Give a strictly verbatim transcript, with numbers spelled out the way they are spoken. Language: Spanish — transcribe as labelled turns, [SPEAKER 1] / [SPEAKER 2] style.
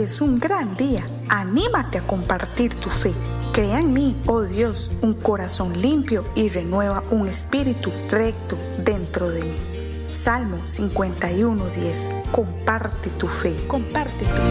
[SPEAKER 1] es un gran día. Anímate a compartir tu fe. Crea en mí, oh Dios, un corazón limpio y renueva un espíritu recto dentro de mí. Salmo cincuenta y uno, diez. Comparte tu fe. Comparte tu fe.